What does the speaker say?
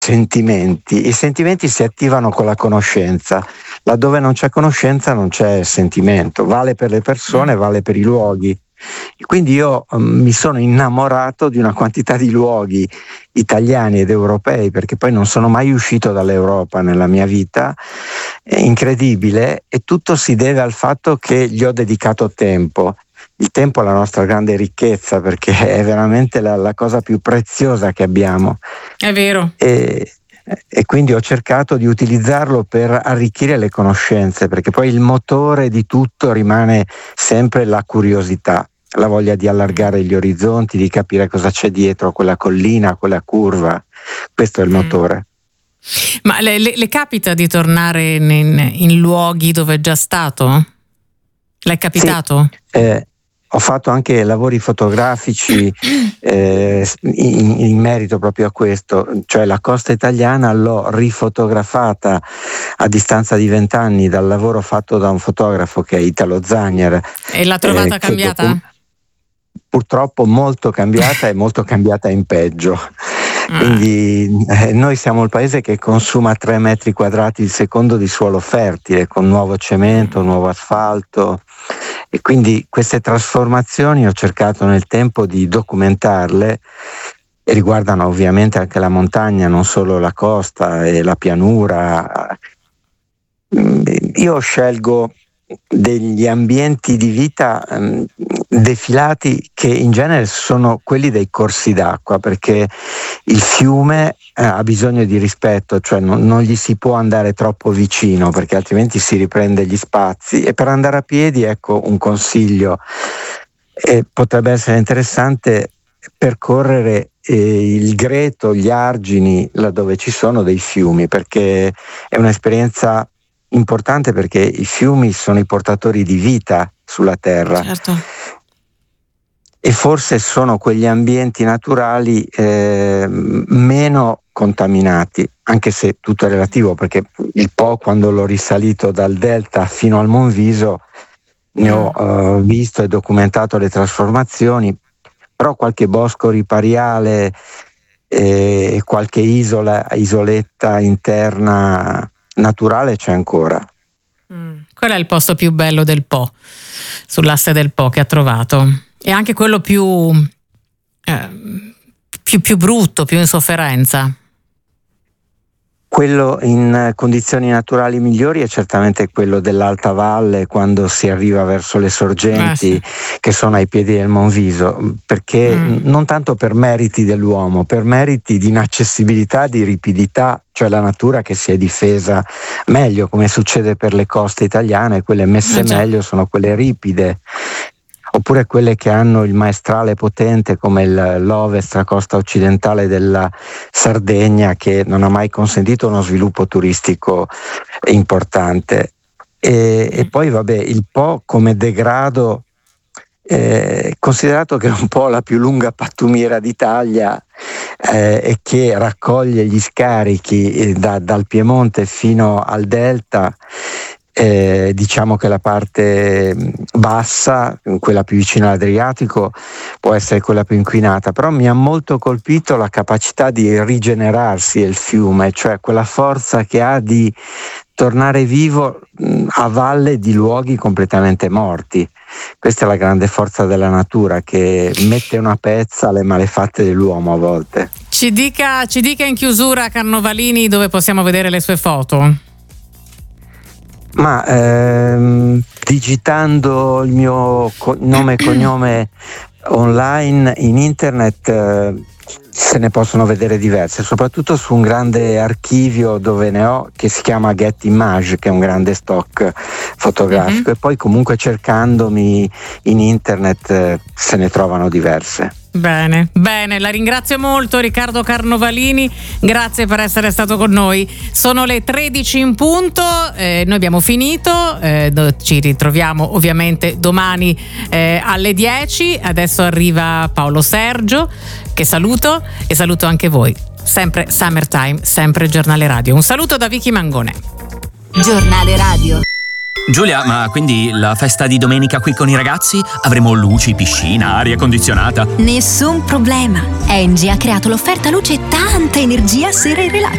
sentimenti. I sentimenti si attivano con la conoscenza. Laddove non c'è conoscenza non c'è sentimento. Vale per le persone, vale per i luoghi. Quindi io mi sono innamorato di una quantità di luoghi italiani ed europei, perché poi non sono mai uscito dall'Europa nella mia vita, è incredibile, e tutto si deve al fatto che gli ho dedicato tempo. Il tempo è la nostra grande ricchezza, perché è veramente la cosa più preziosa che abbiamo. È vero. E quindi ho cercato di utilizzarlo per arricchire le conoscenze, perché poi il motore di tutto rimane sempre la curiosità, la voglia di allargare gli orizzonti, di capire cosa c'è dietro a quella collina, a quella curva. Questo è il motore. Ma le capita di tornare in luoghi dove è già stato? L'è capitato? Sì, ho fatto anche lavori fotografici in merito proprio a questo, cioè la costa italiana l'ho rifotografata a distanza di 20 anni dal lavoro fatto da un fotografo che è Italo Zagner. E l'ha trovata cambiata? Purtroppo molto cambiata e molto cambiata in peggio. Quindi noi siamo il paese che consuma 3 metri quadrati al secondo di suolo fertile, con nuovo cemento, nuovo asfalto, e quindi queste trasformazioni ho cercato nel tempo di documentarle, e riguardano ovviamente anche la montagna, non solo la costa e la pianura. Io scelgo degli ambienti di vita defilati che in genere sono quelli dei corsi d'acqua, perché il fiume ha bisogno di rispetto, cioè non gli si può andare troppo vicino, perché altrimenti si riprende gli spazi. E per andare a piedi, ecco un consiglio, potrebbe essere interessante percorrere il Greto, gli argini, laddove ci sono dei fiumi, perché è un'esperienza importante, perché i fiumi sono i portatori di vita sulla terra. Certo. E forse sono quegli ambienti naturali meno contaminati, anche se tutto è relativo, perché il Po, quando l'ho risalito dal delta fino al Monviso, ne ho visto e documentato le trasformazioni, però qualche bosco ripariale e qualche isoletta interna naturale c'è ancora. Qual è il posto più bello del Po, sull'asse del Po, che ha trovato? E anche quello più brutto, più in sofferenza? Quello in condizioni naturali migliori è certamente quello dell'Alta Valle, quando si arriva verso le sorgenti, che sono ai piedi del Monviso, perché non tanto per meriti dell'uomo, per meriti di inaccessibilità, di ripidità, cioè la natura che si è difesa meglio, come succede per le coste italiane. Quelle messe meglio sono quelle ripide, oppure quelle che hanno il maestrale potente, come l'ovest, la costa occidentale della Sardegna, che non ha mai consentito uno sviluppo turistico importante. E poi il Po come degrado, considerato che è un po' la più lunga pattumiera d'Italia, e che raccoglie gli scarichi dal Piemonte fino al delta. Diciamo che la parte bassa, quella più vicina all'Adriatico, può essere quella più inquinata, però mi ha molto colpito la capacità di rigenerarsi il fiume, cioè quella forza che ha di tornare vivo a valle di luoghi completamente morti. Questa è la grande forza della natura, che mette una pezza alle malefatte dell'uomo a volte. Ci dica in chiusura, Carnovalini, dove possiamo vedere le sue foto. Ma digitando il mio nome e cognome online in internet se ne possono vedere diverse, soprattutto su un grande archivio dove ne ho, che si chiama Get Image, che è un grande stock fotografico, e poi comunque cercandomi in internet se ne trovano diverse. Bene, la ringrazio molto, Riccardo Carnovalini, grazie per essere stato con noi. Sono le 13 in punto, noi abbiamo finito, ci ritroviamo ovviamente domani alle 10. Adesso arriva Paolo Sergio, che saluto, e saluto anche voi. Sempre Summertime, sempre Giornale Radio. Un saluto da Vicky Mangone. Giornale Radio. Giulia, ma quindi la festa di domenica qui con i ragazzi? Avremo luci, piscina, aria condizionata? Nessun problema. Engie ha creato l'offerta luce e tanta energia sera in relax.